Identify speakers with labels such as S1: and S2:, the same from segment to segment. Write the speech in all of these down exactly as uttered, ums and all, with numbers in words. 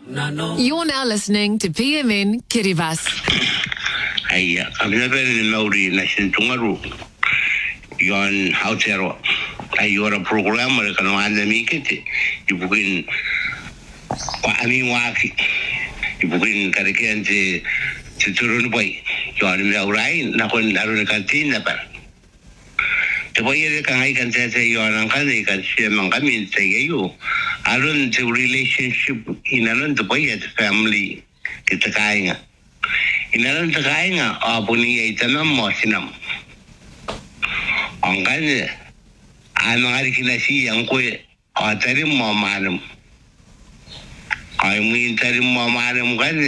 S1: You're now listening to P M N Kiribati.
S2: Ay, kami na rin ni Mauri na sintungaru. Yon hautero. Ay, yora programa na kanuan na mikiti. Ibukin pa aming waki. Ibukin karikian si si turun boy. Yon Mauri na kun naroon na kantin na pa. Tapi ia kan hai kan saya saya orang kan ikan siapa mangkami saya you. Arun the relationship inalan tu boleh the family kita kaya. Inalan tu kaya apa ni itu nama masinam. Angkan anu hari kena si yang kau atari mamanam. Kau mungkin atari mamanam kan.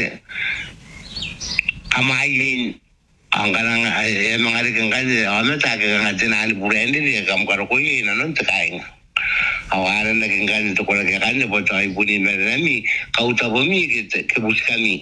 S2: Amain angkarang emang ada kan kan amat tak kan jenahan bulan ini kamu kalau kau ini nanon terkaing awaran lagi kan itu kalau kan buat saya punya merami kau tahu kami kita kebus kami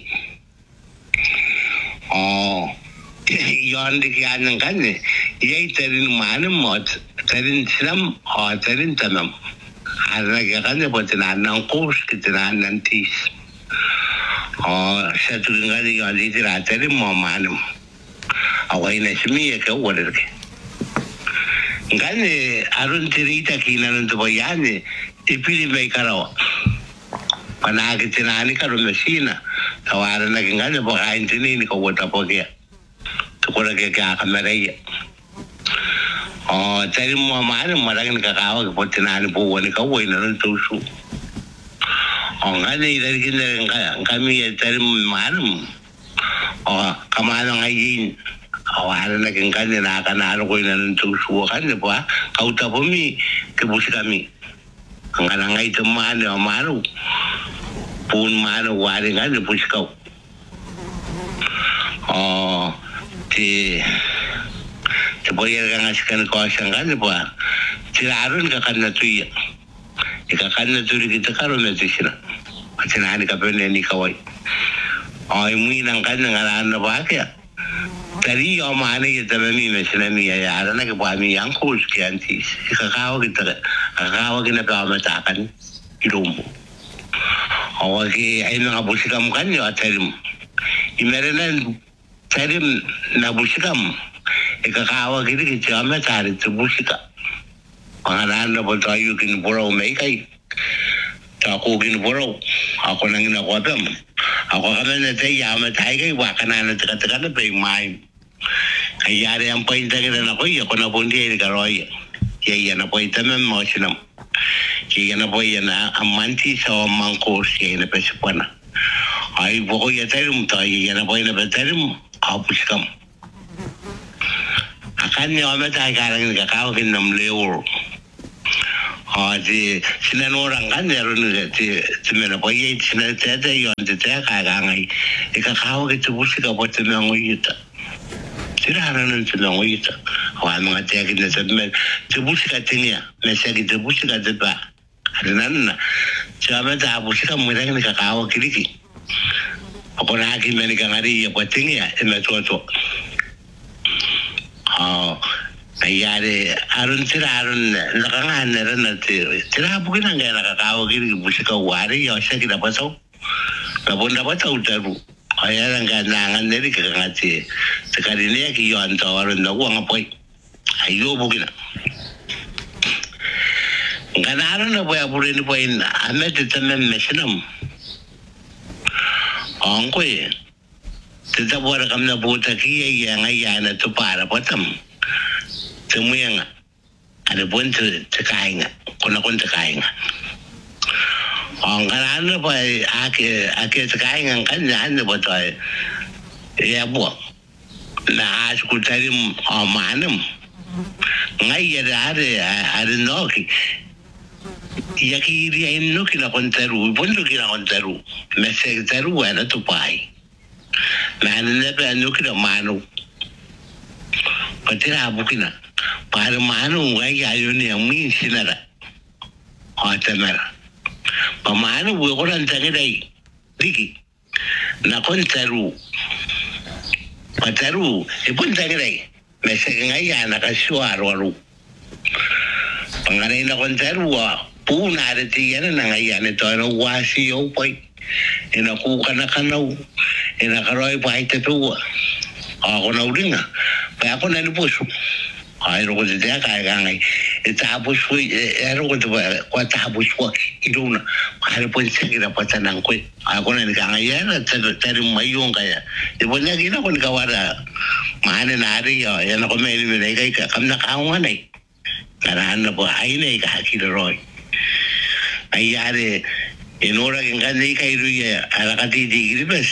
S2: oh yang dikian kan ia terin mana mat terin Islam oh terin tanam ada lagi kan buat jenahan kurs kita nanti oh satu kali yang diterima terin mau mana awai na simi ya kau wajar ke, kan arun cerita kina nanti bayar ni, ipili baik karawa, panah kita nani karun mesina, tawaran lagi kan bahain sini ni kau buat apa kia, tu kau lagi kia kamera ya, oh cari mua mana marang kakak buat nani buat ni kau buat nanti tusu, oh kan ni dari kita kami cari mana, oh kamana ngayin. Awalan na kan kan na kanalo ko na nagsusuwa kan ba kau tapo mi kebus kami ang kanangay teman o mano pun mano wari kan bus kau oh ti ti boyer kan askan ko asang kan ba tiraron ka kan na tuya ikakan na tuya kita karon na tisina atinani ka pene ni kawai ay mui nang kan ngaran na ba kaya tadi yang mana kita ni macam ni ya, ada nak buat ni yang khusus kianti. Kakao kita, kakao kita peramatakan hidup. Awak ke, ini nak busikam kan ya terim. Imerenan terim nak busikam. Kakao kita kita amatari tu busika. Penganan nak buat ayu kini borau mereka. Aku kini borau, aku nangin aku apa? Aku kan nanti ya amatai kai wakanan tekan-tekan lebih main. Kaya yang paling terakhir nak kau ya kau nak pun dia dikaroi, ya nak kau itu memang macam, ya nak kau ya nak amanti sama mangkos ya nak pesepana, ay pokok ya terum tu ya nak kau ya nak terum hapus kam, akan ni amat ay karang ni kakao kin nam lewur, ah di sinan orang kan ya runu di cemana kau ya sinan tiada yang tiada kagangai, kakao kita busi kau buat memang itu. Tidak ada nanti orang itu, awak mengatakan kita sebenarnya terbusi katanya, masa kita terbusi kata apa? Ada nana, siapa tak terbusi kamu mereka ni kakao kiri, apa nak kita mereka ngari ya katanya, ini tu tu. Oh, ayah ada arun tidak arun, lakangan ada nanti, tidak bukan anggai kakao kiri busi kau wari, ya saya kita pasau, tapi dapat tahu tahu. Ayah orang kan nangan dari kekangati. Sekarang ini aku yang tawarun dah uang apa? Ayo bukan. Kan arun apa yang boleh dipain? Amat itu memang mesinam. Angkoi. Tetap orang kami buat kia yang ayah na tu para patam. Semua yang ada pun terkainga. Kena pun terkainga. Ang kanan apa ake ake sekarang kan jangan betul ya buat nah aku cari manam ngai ada ada ada noki ya kiri ini noki nak konteru pun noki nak konteru mesej teru ada tu pai nah ini apa noki nak manu patira bukina para manu ngai ayo ni yang min sinara oh temera pemanu gue orang tanya day, Ricky, nak konteru, konteru, ipun tanya day, mesej ngaya nak kasuar waru, pengarai nak konteru, puna de tiana na ngai ane to no wasi o pai ina ku kana kana ina karoi pai te tu a ko na uringa pa ko na ni pusu ai ro de te ka ga ngai e ta pusu e ro de ko ta pusu iduna ka ro pon se gira pa tan ko a ko na ni ka ngai na te te mai yo ngai e bo na gina ko ni ka wara mane na ri yo ya na ko me ni ne kai ka kam na ka wa nei kana na bo ai nei ka ki ro ai are en hora que ngane kai ru ya ala ka ti di gribes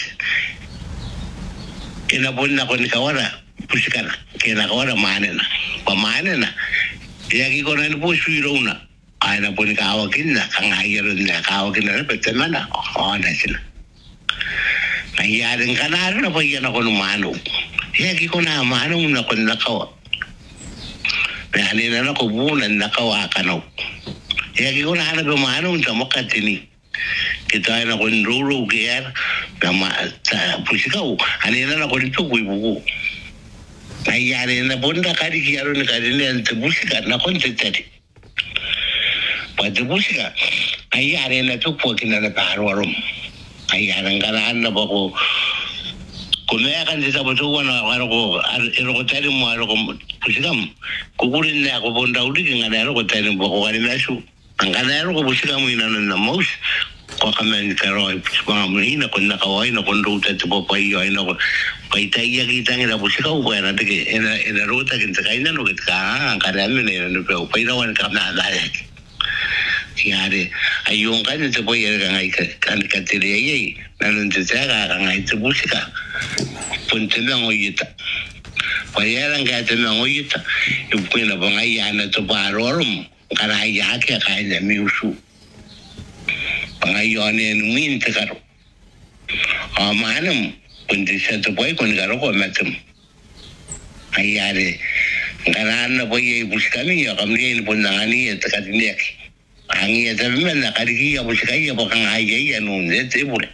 S2: ina bonna ko ni ka wara pusikana ke na wara mane na pa mane na ya ki ko na ni pusu irona ai na bonni ka wa kinna kan ai ro na ka wa kinna pe temana o na sina ai ya den kana na pa ya na ko no mano ya ki ko na mano na ko na ka wa ya ni na ko bu na na ka wa kana ya ki ko na na be mano ta mo ka tini kita na ko ruru ke ya na ma pusika u ani na ko tu ku bu ai ya ne na bonda ka di ya ro ne ka di ne te pusika na ko te te pa te pusika ai ya ne na tu po kina na pa ro ro ai ya ran kana na ba ko ko ne kan se sa bo tu na ro ko ro ko te mo ro ko pusika ko ku ne ko bonda u di ngana ro ko te mo ko ni na su angana ro ko pusika mo ina na mos ko kamen karo pa mrina ko na kawai na kon ruta te po pai yo ina ko pai tai ya ki tang na busika u na te ke ena ena ruta ke te kaina no ke ka ka ra me ne no pe pai ra wan ka na da ya re ayun ka ne te po ya ga ngai ka kan ka te re ye na no te ta ga ngai te busika pun te na ngoyita pa ya ran ga te na ngoyita yu ku na ba ngai ya na to pa rorum ka ra ya ke ka ne mi usu pangai yone min te karo a manam kundi sa to boy kun karo ko matum ayare ngaran na boy buskani ya kamni ni pundangani ya takadini yak angi ya tabi man na kadiki ya buskai ya bakang ayay ya nun ya te bule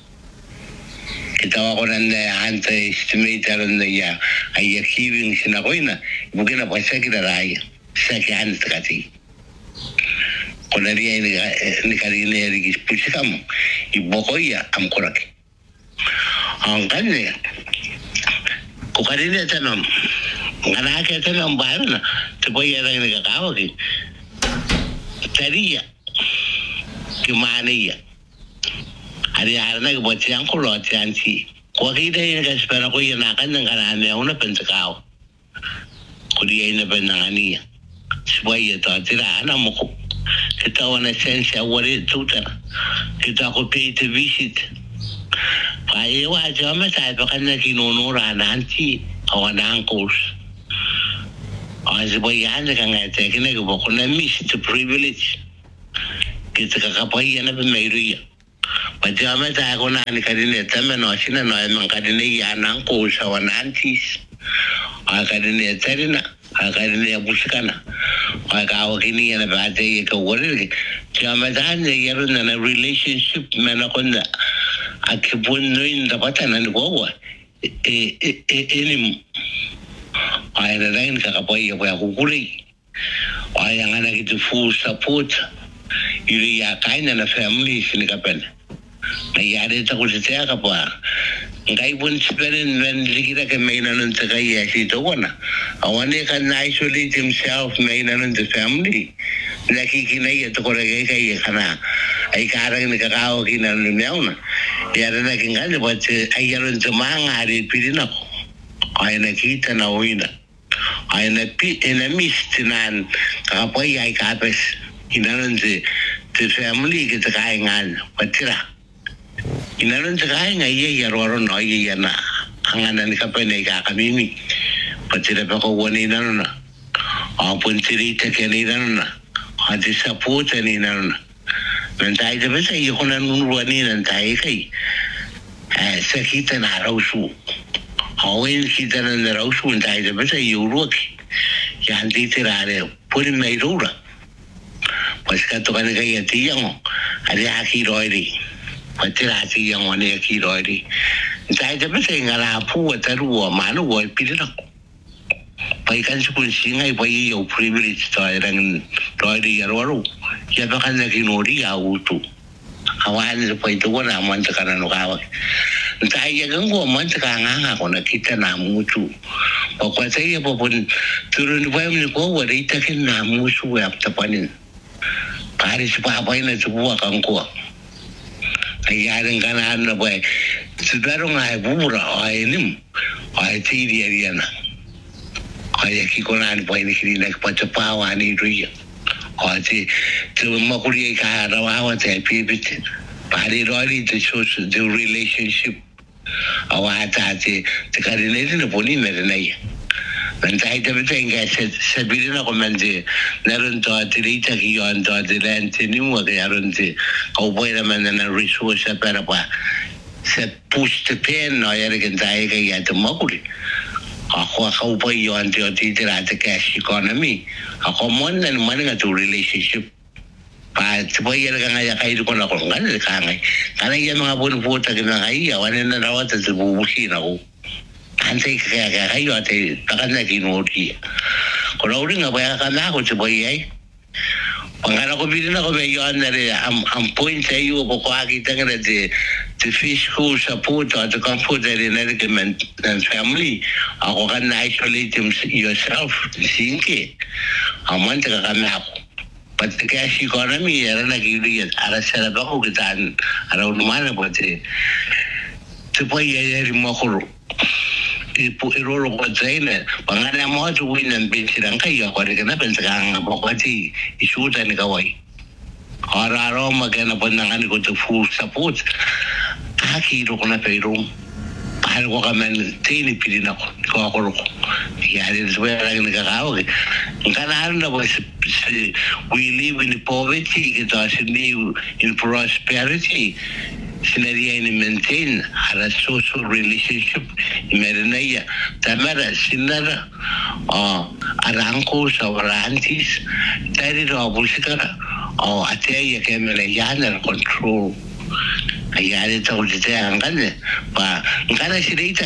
S2: kita wa konan na hanta estimator na ya ayyak hibing sinakoy na bugina pa sa kita raya sa kihan takati kona ria ni ni kari ni ri pusikam I bokoya am korake angane ko kari ni tanam ngana ke tanam barna te boya ra ni ka kawa ki taria ki maniya ari arna ko bachang ko lo chanchi ko ki de ni espera ko yana kan ngana ne una pentakao ko dia ina benaniya siboya to tira ana mo kita wana sense awari tutar kita ko pay to visit pa ewa jama sa pa kana kinunura nanti awana angkos az boyan ka ngate kine ko ko na miss to privilege kita ka kapay na be mayriya pa jama sa ko na ni kadine tama no sina no man kadine ya nangkos awana antis a kadine terina akadini ya busikana wakawa kini ya na bate ka wori kama dane yaro na relationship mena konda akipunno inda patana ni gowa e e enim ay na rin ka kapoy ya kukuli ay ngana kitu full support yuri ya kaina na family sinikapen na yari ta kusitea kapwa ngai pun speren when likita ke maina nun ta kai ya si to wana awane kan isolate himself maina nun the family laki kinai to kore kai kai kana ai karang ni kakao kinan ni meuna ya na kinga de but ai yaron to manga ri pirina ai na kita na oina ai na pi ena mistinan kapoy ai kapes inanon the the family ke ta kai ngan patira inaron takai ngai ya ro no ya na angana ni kapene ka kamimi patira pa ko woni na na a puntiri te ke ni na na a di support ni na na nantai de besa i kona nun wani nantai kai eh sa kita na rausu hawen kita na rausu nantai de besa i uroki ya andi tirare puri mai rura pas ka to kana kai atiang ari aki roiri patira si yang wane ki roiri dai de bese ngala pu ta ruo ma no wo pirina pai kan su kun singai pai yo privilege to ran roiri ya ro ya bakana kinori ya utu awali pa ito na manta kana no kawa ntai ya gango manta ka nganga kona kita na mutu o kwa sai ya popon turun ba mi ko wa ita kin na musu ya tapanin pare su pa pa ina su buwa kan ko ayarin kana na bai su daro ngai bubura ai nim ai tiri ariana ai ki kona ni bai ni kiri na pa pa wa ni ruya Ati tu makuri ka rawa te pibit pari roli the social the relationship awata te te karine ne poni ne ne dan tai te benga se se bidina komende naron to atirita ki on to atirante ni mo ke aronte ko boira manana resource para pa se push te pen no yere ke tai ke ya te makuri ako ako pa yon te oti te rate cash economy ako mon na man nga to relationship pa te pa yera nga ya kai ko na ko nga le ka nga kana ya mga bon puta ke nga ai ya wane na rawata te bubusi na ko ante ka ka ai yo te takana ki no ti ko ro ringa ba ka na ko te pa ai pangana ko bidina ko be yon na re am am point ai yo ko aki tanga de the physical support or the comfort that in element and family ako kan isolate yourself sinke amanta ka kana ako but the cash economy era na gili ara sara ba ko gitan ara umana bote te po ye mo ko ipo iroro ko zaina pangana mo to win and bin sirang kayo ko re kana pensa ka mo ko ti isuta ni kawai ara ro magana panangan ko to full support aki ro kona pero par ko kamen tini pidina ko ko ko ya de so ya ni ka ka o kana na bo we live in poverty it is new in prosperity scenario in maintain a social relationship imerenaya tamara sinara o aranko savarantis tari ro busikara o ateya kemele yana control ayari ta ulite angane pa ngana shirita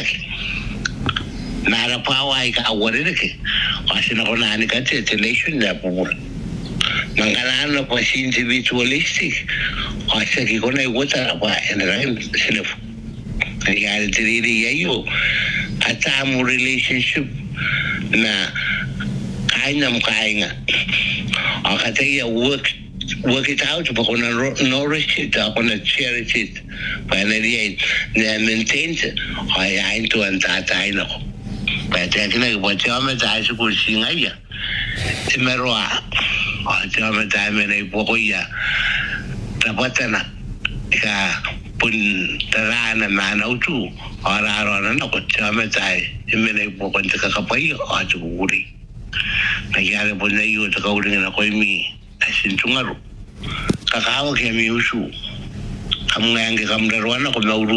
S2: nara pawa ika awore ke asina kona ani kate relation na pura mangana no pa individualistic asa ki kona wota pa enrain sinef ayari tiri yayo ata mu relationship na kainam kainga akate ya work work it out but on a nourish it on a cherish it when it ne maintain I I to and that I know but technically what jama ta su ko singaya timerwa a jama ta me nei pokoya tapatana ka pun tarana mana utu ora ora na ko jama ta me nei pokon ta ka pai a tu uri na ya pun nei yo ta ko uri na ko mi asintungaru kakao ke mi usu kamu yang ke kamu darwana ko